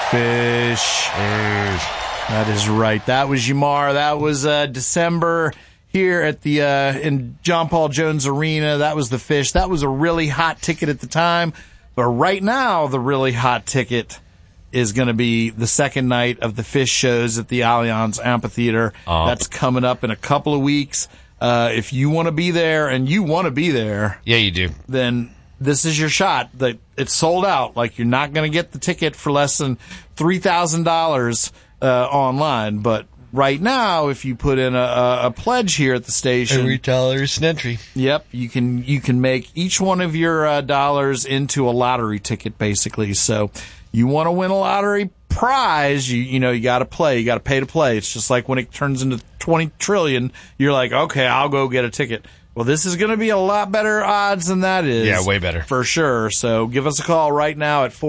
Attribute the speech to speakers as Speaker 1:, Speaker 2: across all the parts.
Speaker 1: Fish. That is right. That was Yamar. That was December here at the in John Paul Jones Arena. That was the Fish. That was a really hot ticket at the time. But right now, the really hot ticket is going to be the second night of the Fish shows at the Allianz Amphitheater. That's coming up in a couple of weeks. If you want to be there, and you want to be there,
Speaker 2: yeah, you do,
Speaker 1: then this is your shot. It's sold out. Like, you're not going to get the ticket for less than $3,000 online. But right now, if you put in a pledge here at the station,
Speaker 2: $3 an entry.
Speaker 1: Yep, you can make each one of your dollars into a lottery ticket, basically. So you want to win a lottery prize, you got to play. You got to pay to play. It's just like when it turns into 20 trillion, you're like, okay, I'll go get a ticket. Well, this is going to be a lot better odds than that is.
Speaker 2: Yeah, way better.
Speaker 1: For sure. So give us a call right now at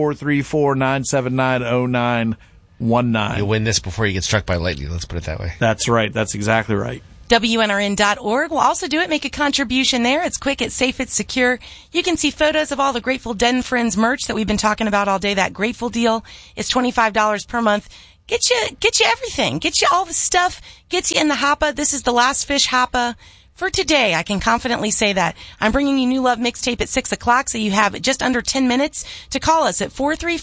Speaker 1: 434-979-0919.
Speaker 2: You'll win this before you get struck by lightning. Let's put it that way.
Speaker 1: That's right. That's exactly right.
Speaker 3: WNRN.org will also do it. Make a contribution there. It's quick, it's safe, it's secure. You can see photos of all the Grateful Dead and Friends merch that we've been talking about all day. That Grateful deal is $25 per month. Get you everything. Get you all the stuff. Gets you in the Hoppa. This is the last Fish Hoppa for today. I can confidently say that. I'm bringing you New Love Mixtape at 6 o'clock, so you have just under 10 minutes to call us at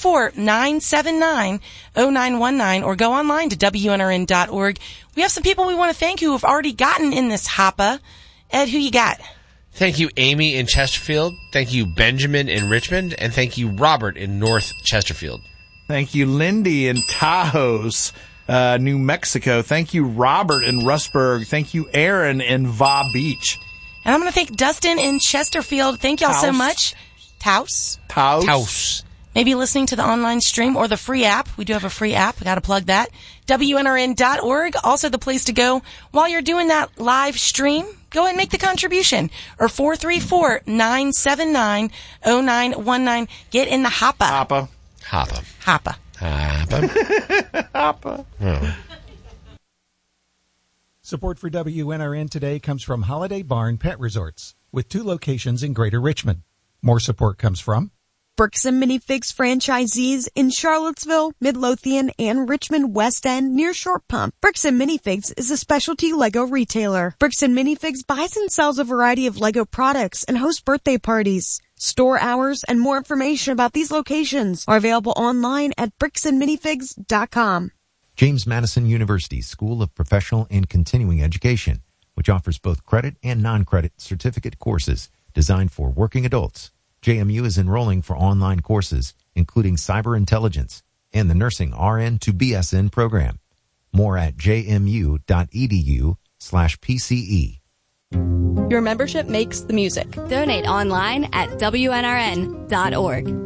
Speaker 3: 434-979-0919 or go online to WNRN.org. We have some people we want to thank who have already gotten in this Hoppa. Ed, who you got?
Speaker 2: Thank you, Amy in Chesterfield. Thank you, Benjamin in Richmond. And thank you, Robert in North Chesterfield.
Speaker 1: Thank you, Lindy in Tahoe's, New Mexico. Thank you, Robert in Rustburg. Thank you, Aaron in Va Beach.
Speaker 3: And I'm going to thank Dustin in Chesterfield. Thank y'all so much. Taos. Maybe listening to the online stream or the free app. We do have a free app. We got to plug that. WNRN.org, also the place to go while you're doing that live stream. Go ahead and make the contribution. Or 434-979-0919. Get in the Hoppa. Hoppa.
Speaker 1: Oh.
Speaker 4: Support for WNRN today comes from Holiday Barn Pet Resorts, with 2 locations in Greater Richmond. More support comes from
Speaker 5: Bricks and Minifigs franchisees in Charlottesville, Midlothian, and Richmond West End near Short Pump. Bricks and Minifigs is a specialty Lego retailer. Bricks and Minifigs buys and sells a variety of Lego products and hosts birthday parties. Store hours and more information about these locations are available online at bricksandminifigs.com.
Speaker 6: James Madison University School of Professional and Continuing Education, which offers both credit and non-credit certificate courses designed for working adults. JMU is enrolling for online courses, including cyber intelligence and the nursing RN to BSN program. More at jmu.edu/PCE.
Speaker 7: Your membership makes the music.
Speaker 8: Donate online at WNRN.org.